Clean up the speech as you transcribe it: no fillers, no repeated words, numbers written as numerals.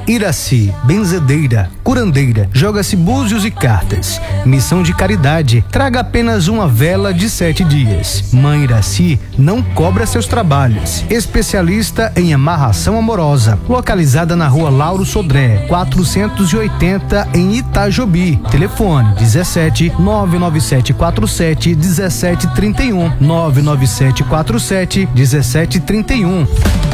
Iraci, benzedeira, curandeira, joga-se búzios e cartas. Missão de caridade, traga apenas uma vela de 7 dias. Mãe Iraci não cobra seus trabalhos. Especialista em amarração amorosa, localizada na rua Lauro Sodré, 480 em Itajobi. Telefone 17 99747 1731 99747 1731.